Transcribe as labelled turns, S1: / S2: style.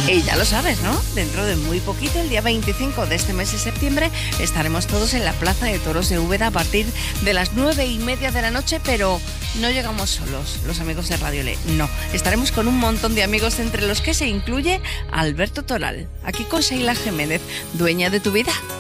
S1: Y ya lo sabes, ¿no? Dentro de muy poquito, el día 25 de este mes de septiembre, estaremos todos en la Plaza de Toros de Úbeda a partir de las 9:30 de la noche, pero no llegamos solos, los amigos de Radio Le, no. Estaremos con un montón de amigos, entre los que se incluye Alberto Toral, aquí con Sheila Jiménez, dueña de tu vida.